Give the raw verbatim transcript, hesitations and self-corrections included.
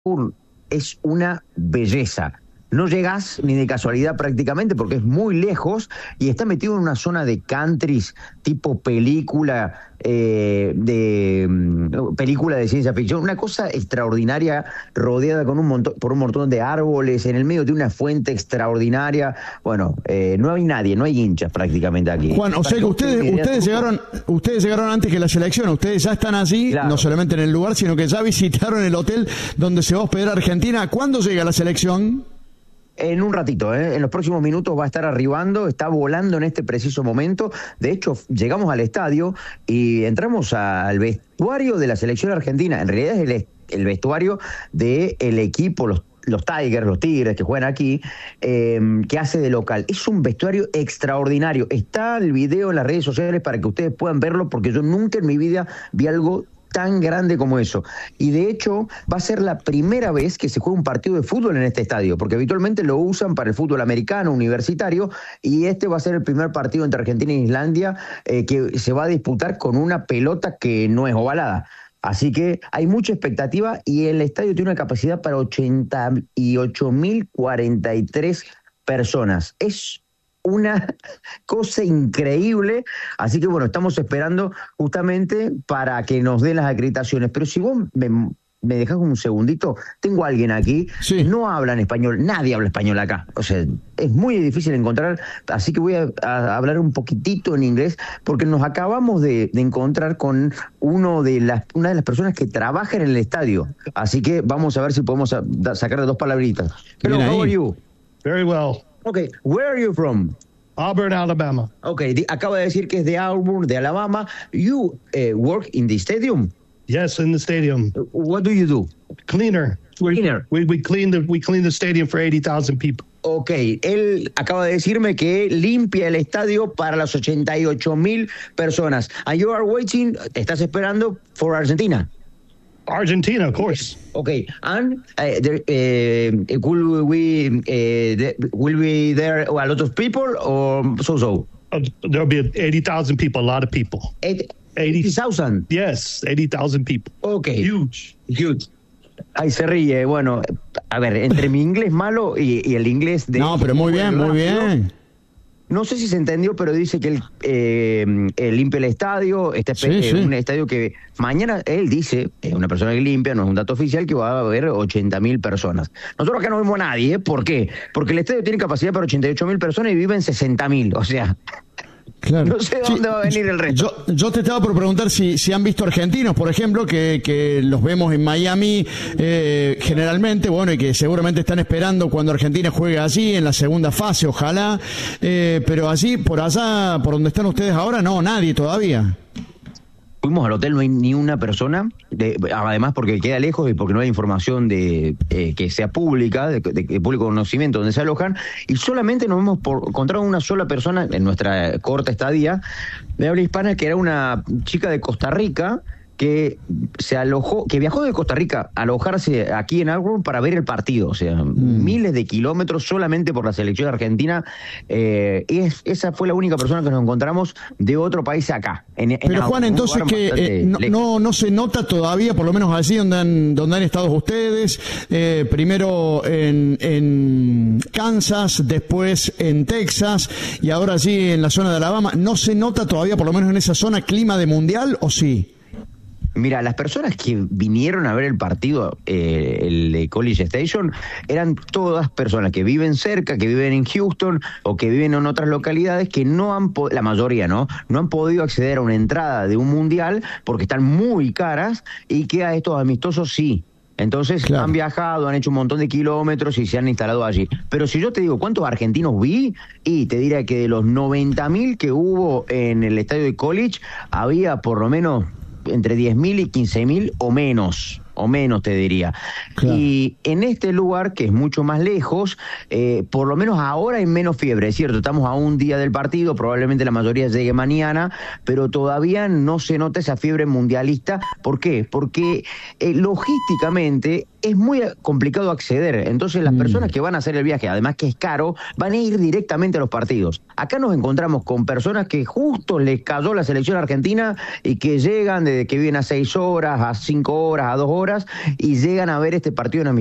es una belleza. No llegás ni de casualidad prácticamente porque es muy lejos y está metido en una zona de countries tipo película eh, de um, película de ciencia ficción, una cosa extraordinaria, rodeada con un montón, por un montón de árboles, en el medio de una fuente extraordinaria. Bueno, eh, no hay nadie, no hay hinchas prácticamente aquí. Juan, o sea que ustedes, ustedes llegaron, ustedes llegaron antes que la selección, ustedes ya están allí, claro, no solamente en el lugar, sino que ya visitaron el hotel donde se va a hospedar Argentina. ¿Cuándo llega la selección? En un ratito, ¿eh? En los próximos minutos va a estar arribando, está volando en este preciso momento. De hecho, llegamos al estadio y entramos al vestuario de la selección argentina. En realidad es el, el vestuario del equipo, los, los Tigers, los Tigres que juegan aquí, eh, que hace de local. Es un vestuario extraordinario. Está el video en las redes sociales para que ustedes puedan verlo, porque yo nunca en mi vida vi algo tan grande como eso. Y de hecho va a ser la primera vez que se juega un partido de fútbol en este estadio, porque habitualmente lo usan para el fútbol americano, universitario, y este va a ser el primer partido entre Argentina e Islandia eh, que se va a disputar con una pelota que no es ovalada. Así que hay mucha expectativa y el estadio tiene una capacidad para ochenta y ocho mil cuarenta y tres personas. Es una cosa increíble, así que bueno, estamos esperando justamente para que nos den las acreditaciones, pero si vos me, me dejás un segundito, tengo a alguien aquí, sí. No hablan español, nadie habla español acá, o sea, es muy difícil encontrar, así que voy a, a hablar un poquitito en inglés, porque nos acabamos de, de encontrar con uno de las, una de las personas que trabaja en el estadio, así que vamos a ver si podemos a, da, sacar dos palabritas. Hello, how are you? Very well. Okay, where are you from? Auburn, Alabama. Okay, di- acaba de decir que es de Auburn, de Alabama. You uh, work in the stadium? Yes, in the stadium. What do you do? Cleaner. Cleaner. We we clean the we clean the stadium for eighty thousand people. Okay, él acaba de decirme que limpia el estadio para las ochenta y ocho mil personas. And you are waiting, estás esperando for Argentina. Argentina, of course. Okay, and uh, there, uh, will we uh, there, will be there a lot of people or so so? Uh, there'll be eighty thousand people, a lot of people. eighty thousand? Yes, eighty thousand people. Okay. Huge. Huge. Ay, se ríe. Bueno, a ver, entre mi inglés malo y, y el inglés de... No, pero muy bien, muy bien. No sé si se entendió, pero dice que él, eh, él limpia el estadio, este sí, eh, sí. un estadio que mañana, él dice, es una persona que limpia, no es un dato oficial, que va a haber ochenta mil personas. Nosotros acá no vemos a nadie, ¿eh? ¿Por qué? Porque el estadio tiene capacidad para ochenta y ocho mil personas y viven sesenta mil, o sea... Claro. No sé dónde sí, va a venir el resto. Yo, yo te estaba por preguntar si, si han visto argentinos, por ejemplo, que, que los vemos en Miami eh, generalmente, bueno, y que seguramente están esperando cuando Argentina juegue allí en la segunda fase, ojalá, eh, pero allí, por allá, por donde están ustedes ahora, no, nadie todavía. Fuimos al hotel, no hay ni una persona, de, además porque queda lejos y porque no hay información de eh, que sea pública, de, de, de público conocimiento donde se alojan, y solamente nos hemos por, encontrado una sola persona en nuestra corta estadía de habla hispana, que era una chica de Costa Rica, que se alojó, que viajó de Costa Rica a alojarse aquí en Auburn para ver el partido, o sea, mm. miles de kilómetros solamente por la selección argentina, eh, y es, esa fue la única persona que nos encontramos de otro país acá. En, en Pero Auburn, Juan, entonces que eh, no, no, no se nota todavía, por lo menos allí donde han, donde han estado ustedes, eh, primero en, en Kansas, después en Texas y ahora allí en la zona de Alabama, ¿no se nota todavía, por lo menos en esa zona, clima de mundial o sí? Mira, las personas que vinieron a ver el partido, eh, el de College Station, eran todas personas que viven cerca, que viven en Houston o que viven en otras localidades que no han, po- la mayoría, ¿no? No han podido acceder a una entrada de un mundial porque están muy caras y que a estos amistosos sí. Entonces claro. Han viajado, han hecho un montón de kilómetros y se han instalado allí. Pero si yo te digo cuántos argentinos vi, y te diría que de los noventa mil que hubo en el estadio de College, había por lo menos entre diez mil y quince mil o menos, o menos te diría. Claro. Y en este lugar, que es mucho más lejos, eh, por lo menos ahora hay menos fiebre, es cierto, estamos a un día del partido, probablemente la mayoría llegue mañana, pero todavía no se nota esa fiebre mundialista. ¿Por qué? Porque eh, logísticamente es muy complicado acceder, entonces las mm. personas que van a hacer el viaje, además que es caro, van a ir directamente a los partidos. Acá nos encontramos con personas que justo les cayó la selección argentina y que llegan desde que viven a seis horas, a cinco horas, a dos horas, horas y llegan a ver este partido en